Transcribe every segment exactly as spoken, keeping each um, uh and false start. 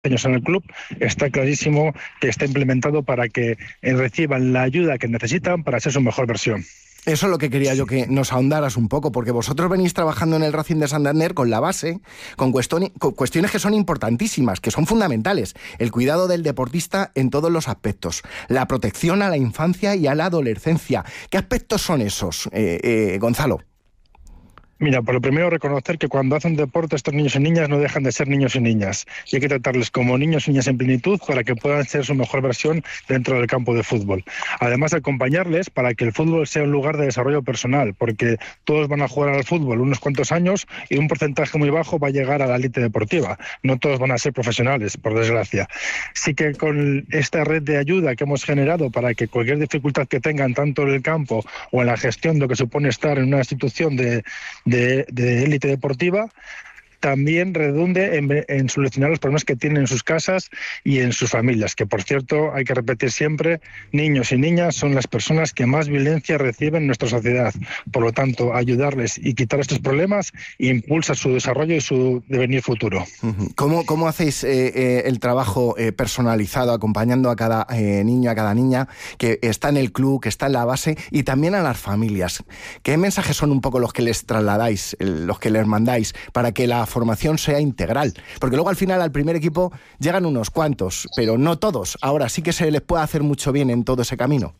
años en el club, está clarísimo que está implementado para que reciban la ayuda que necesitan para ser su mejor versión. Eso es lo que quería yo que nos ahondaras un poco, porque vosotros venís trabajando en el Racing de Santander con la base, con, cuestión, con cuestiones que son importantísimas, que son fundamentales. El cuidado del deportista en todos los aspectos. La protección a la infancia y a la adolescencia. ¿Qué aspectos son esos, eh, eh, Gonzalo? Mira, por lo primero reconocer que cuando hacen deporte estos niños y niñas no dejan de ser niños y niñas. Y hay que tratarles como niños y niñas en plenitud para que puedan ser su mejor versión dentro del campo de fútbol. Además, acompañarles para que el fútbol sea un lugar de desarrollo personal, porque todos van a jugar al fútbol unos cuantos años y un porcentaje muy bajo va a llegar a la élite deportiva. No todos van a ser profesionales, por desgracia. Sí que con esta red de ayuda que hemos generado para que cualquier dificultad que tengan, tanto en el campo o en la gestión de lo que supone estar en una institución de de, de élite deportiva, también redunde en, en solucionar los problemas que tienen en sus casas y en sus familias, que por cierto, hay que repetir siempre, niños y niñas son las personas que más violencia reciben en nuestra sociedad. Por lo tanto, ayudarles y quitar estos problemas impulsa su desarrollo y su devenir futuro. ¿Cómo, cómo hacéis eh, eh, el trabajo eh, personalizado, acompañando a cada eh, niño, a cada niña que está en el club, que está en la base, y también a las familias? ¿Qué mensajes son un poco los que les trasladáis, los que les mandáis, para que la formación sea integral? Porque luego al final al primer equipo llegan unos cuantos, pero no todos. Ahora sí que se les puede hacer mucho bien en todo ese camino.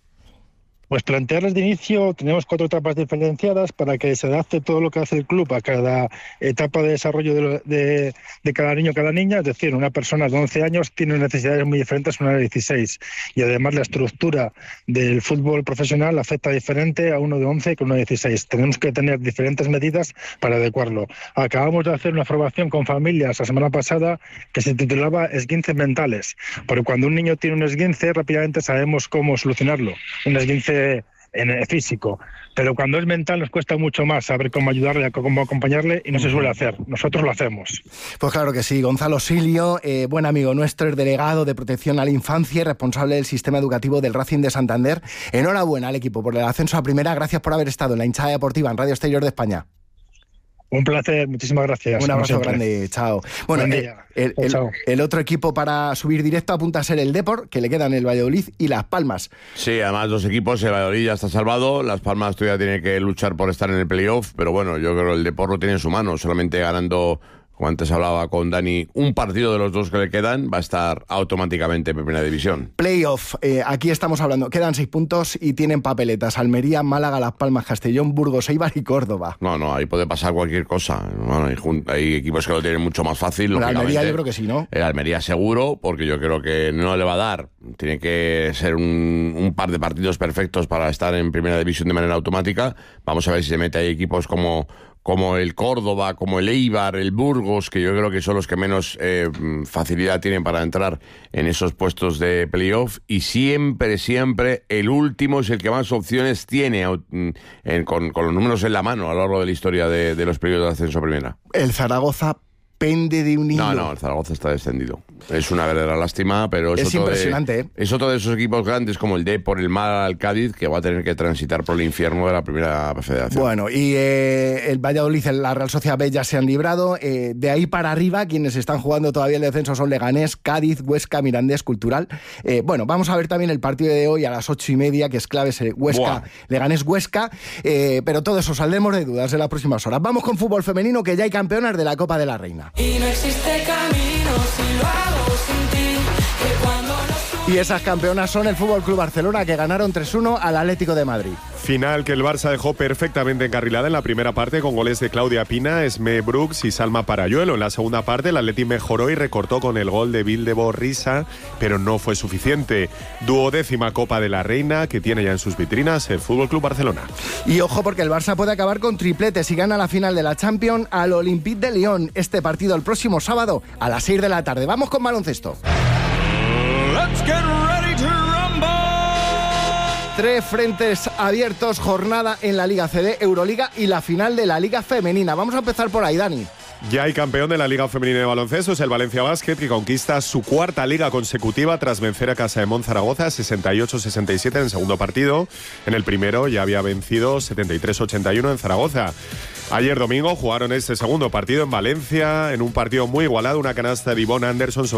Pues plantearles de inicio, tenemos cuatro etapas diferenciadas para que se adapte todo lo que hace el club a cada etapa de desarrollo de, lo, de, de cada niño o cada niña. Es decir, una persona de once años tiene necesidades muy diferentes a una de dieciséis. Y además la estructura del fútbol profesional afecta diferente a uno de once que a uno de dieciséis. Tenemos que tener diferentes medidas para adecuarlo. Acabamos de hacer una formación con familias la semana pasada que se titulaba Esguinces mentales. Porque cuando un niño tiene un esguince, rápidamente sabemos cómo solucionarlo. Un esguince en el físico, pero cuando es mental nos cuesta mucho más saber cómo ayudarle, cómo acompañarle, y no se suele hacer. Nosotros lo hacemos. Pues claro que sí. Gonzalo Silio, eh, buen amigo nuestro, es delegado de protección a la infancia y responsable del sistema educativo del Racing de Santander. Enhorabuena al equipo por el ascenso a primera. Gracias por haber estado en la hinchada deportiva en Radio Exterior de España. Un placer, muchísimas gracias. Un abrazo grande, chao. Bueno, el, el, el, chao. el otro equipo para subir directo apunta a ser el Depor, que le quedan el Valladolid y Las Palmas. Sí, además dos equipos, el Valladolid ya está salvado, Las Palmas todavía tiene que luchar por estar en el playoff, pero bueno, yo creo que el Depor lo tiene en su mano, solamente ganando, como antes hablaba con Dani, un partido de los dos que le quedan, va a estar automáticamente en primera división. Playoff, eh, aquí estamos hablando, quedan seis puntos y tienen papeletas: Almería, Málaga, Las Palmas, Castellón, Burgos, Eibar y Córdoba. No, no, ahí puede pasar cualquier cosa. Bueno, hay, hay equipos que lo tienen mucho más fácil. La Almería yo creo que sí, ¿no? El Almería seguro, porque yo creo que no le va a dar. Tiene que ser un, un par de partidos perfectos para estar en primera división de manera automática. Vamos a ver si se mete ahí equipos como... como el Córdoba, como el Eibar, el Burgos, que yo creo que son los que menos eh, facilidad tienen para entrar en esos puestos de playoff, y siempre, siempre el último es el que más opciones tiene en, con, con los números en la mano a lo largo de la historia de, de los periodos de ascenso a primera. El Zaragoza pende de un hilo. No, no, el Zaragoza está descendido. Es una verdadera lástima, pero es, es otro impresionante, de, ¿eh? Es otro de esos equipos grandes como el Depor, el Málaga, el Cádiz, que va a tener que transitar por el infierno de la primera federación. Bueno, y eh, el Valladolid, la Real Sociedad B ya se han librado. Eh, de ahí para arriba, quienes están jugando todavía el descenso son Leganés, Cádiz, Huesca, Mirandés, Cultural. Eh, bueno, vamos a ver también el partido de hoy a las ocho y media, que es clave, ese Huesca, Leganés-Huesca. Eh, pero todo eso saldremos de dudas en las próximas horas. Vamos con fútbol femenino, que ya hay campeonas de la Copa de la Reina. Y no existe camino si lo hago sin ti, que cuando no... Y esas campeonas son el F C Barcelona, que ganaron tres uno al Atlético de Madrid. Final que el Barça dejó perfectamente encarrilada en la primera parte con goles de Claudia Pina, Esme Brooks y Salma Parayuelo. En la segunda parte el Atleti mejoró y recortó con el gol de Bildebo Risa, pero no fue suficiente. Duodécima Copa de la Reina que tiene ya en sus vitrinas el F C Barcelona. Y ojo, porque el Barça puede acabar con triplete si gana la final de la Champions al Olympique de Lyon. Este partido el próximo sábado a las seis de la tarde. Vamos con baloncesto. Let's get ready to rumble. Tres frentes abiertos, jornada en la Liga C D, Euroliga y la final de la Liga Femenina. Vamos a empezar por ahí, Dani. Ya hay campeón de la Liga Femenina de Baloncesto, es el Valencia Basket, que conquista su cuarta liga consecutiva tras vencer a Casa de Mon Zaragoza sesenta y ocho sesenta y siete en el segundo partido. En el primero ya había vencido setenta y tres ochenta y uno en Zaragoza. Ayer domingo jugaron este segundo partido en Valencia, en un partido muy igualado, una canasta de Ivonne Anderson sobre